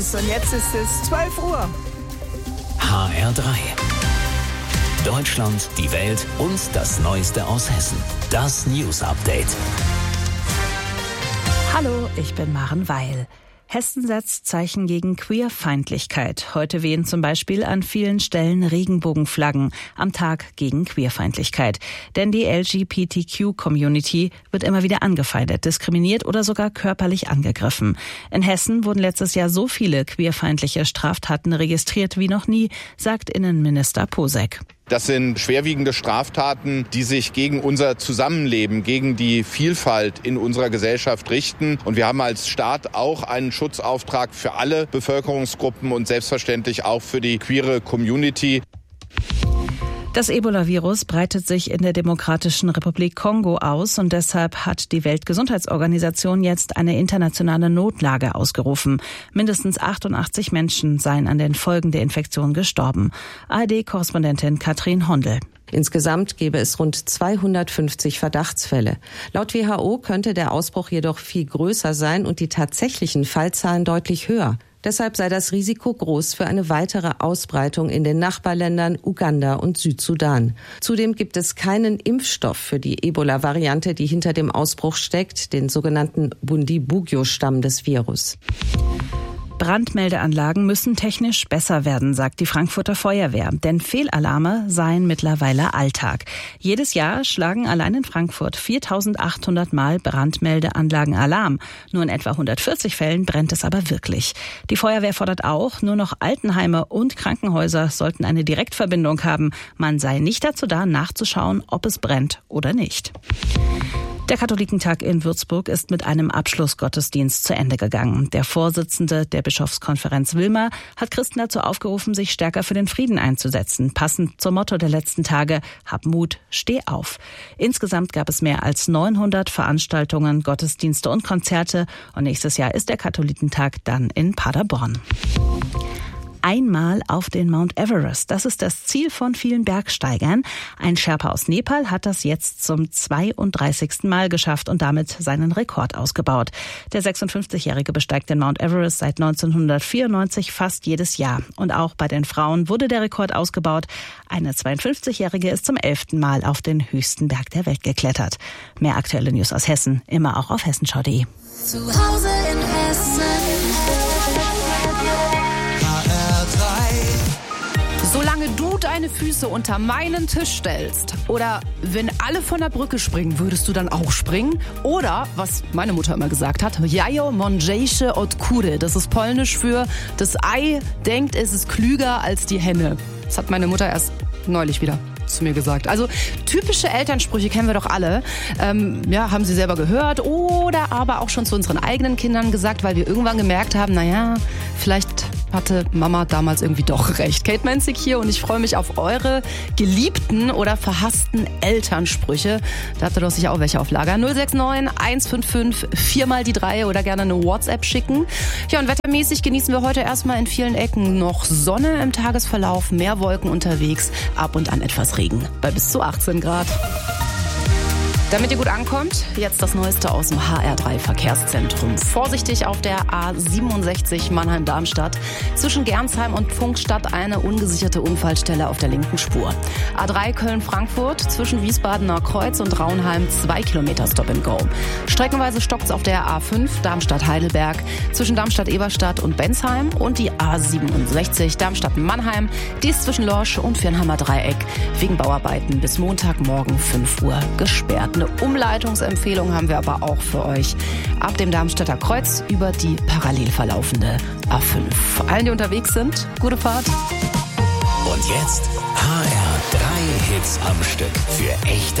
Und jetzt ist es 12 Uhr. HR3. Deutschland, die Welt und das Neueste aus Hessen. Das News Update. Hallo, ich bin Maren Weil. Hessen setzt Zeichen gegen Queerfeindlichkeit. Heute wehen zum Beispiel an vielen Stellen Regenbogenflaggen am Tag gegen Queerfeindlichkeit. Denn die LGBTQ-Community wird immer wieder angefeindet, diskriminiert oder sogar körperlich angegriffen. In Hessen wurden letztes Jahr so viele queerfeindliche Straftaten registriert wie noch nie, sagt Innenminister Posek. Das sind schwerwiegende Straftaten, die sich gegen unser Zusammenleben, gegen die Vielfalt in unserer Gesellschaft richten. Und wir haben als Staat auch einen Schutzauftrag für alle Bevölkerungsgruppen und selbstverständlich auch für die queere Community. Das Ebola-Virus breitet sich in der Demokratischen Republik Kongo aus und deshalb hat die Weltgesundheitsorganisation jetzt eine internationale Notlage ausgerufen. Mindestens 88 Menschen seien an den Folgen der Infektion gestorben. ARD-Korrespondentin Katrin Hondel. Insgesamt gäbe es rund 250 Verdachtsfälle. Laut WHO könnte der Ausbruch jedoch viel größer sein und die tatsächlichen Fallzahlen deutlich höher. Deshalb sei das Risiko groß für eine weitere Ausbreitung in den Nachbarländern Uganda und Südsudan. Zudem gibt es keinen Impfstoff für die Ebola-Variante, die hinter dem Ausbruch steckt, den sogenannten Bundibugyo-Stamm des Virus. Brandmeldeanlagen müssen technisch besser werden, sagt die Frankfurter Feuerwehr. Denn Fehlalarme seien mittlerweile Alltag. Jedes Jahr schlagen allein in Frankfurt 4.800 Mal Brandmeldeanlagen Alarm. Nur in etwa 140 Fällen brennt es aber wirklich. Die Feuerwehr fordert auch, nur noch Altenheime und Krankenhäuser sollten eine Direktverbindung haben. Man sei nicht dazu da, nachzuschauen, ob es brennt oder nicht. Der Katholikentag in Würzburg ist mit einem Abschlussgottesdienst zu Ende gegangen. Der Vorsitzende der Bischofskonferenz Wilmer hat Christen dazu aufgerufen, sich stärker für den Frieden einzusetzen. Passend zum Motto der letzten Tage: Hab Mut, steh auf. Insgesamt gab es mehr als 900 Veranstaltungen, Gottesdienste und Konzerte. Und nächstes Jahr ist der Katholikentag dann in Paderborn. Einmal auf den Mount Everest. Das ist das Ziel von vielen Bergsteigern. Ein Sherpa aus Nepal hat das jetzt zum 32. Mal geschafft und damit seinen Rekord ausgebaut. Der 56-Jährige besteigt den Mount Everest seit 1994 fast jedes Jahr. Und auch bei den Frauen wurde der Rekord ausgebaut. Eine 52-Jährige ist zum 11. Mal auf den höchsten Berg der Welt geklettert. Mehr aktuelle News aus Hessen, immer auch auf hessenschau.de. Zu Hause in Hessen. Solange du deine Füße unter meinen Tisch stellst oder wenn alle von der Brücke springen, würdest du dann auch springen? Oder, was meine Mutter immer gesagt hat, jajo mądrzejsze od kury. Das ist polnisch für das Ei denkt, es ist klüger als die Henne. Das hat meine Mutter erst neulich wieder zu mir gesagt. Also typische Elternsprüche kennen wir doch alle. Haben sie selber gehört oder aber auch schon zu unseren eigenen Kindern gesagt, weil wir irgendwann gemerkt haben, vielleicht hatte Mama damals irgendwie doch recht. Kate Menzig hier und ich freue mich auf eure geliebten oder verhassten Elternsprüche. Da habt ihr doch sicher auch welche auf Lager. 069 155 4x3 oder gerne eine WhatsApp schicken. Ja, und wettermäßig genießen wir heute erstmal in vielen Ecken noch Sonne im Tagesverlauf, mehr Wolken unterwegs, ab und an etwas Regen bei bis zu 18 Grad. Damit ihr gut ankommt, jetzt das Neueste aus dem HR3 Verkehrszentrum. Vorsichtig auf der A67 Mannheim-Darmstadt. Zwischen Gernsheim und Pfungstadt eine ungesicherte Unfallstelle auf der linken Spur. A3 Köln-Frankfurt zwischen Wiesbadener Kreuz und Raunheim 2 Kilometer Stop-and-Go. Streckenweise stockt's auf der A5 Darmstadt-Heidelberg zwischen Darmstadt-Eberstadt und Bensheim und die A67 Darmstadt-Mannheim. Die ist zwischen Lorsch und Viernheimer Dreieck wegen Bauarbeiten bis Montagmorgen 5 Uhr gesperrt. Eine Umleitungsempfehlung haben wir aber auch für euch. Ab dem Darmstädter Kreuz über die parallel verlaufende A5. Allen, die unterwegs sind, gute Fahrt. Und jetzt HR3 Hits am Stück für echte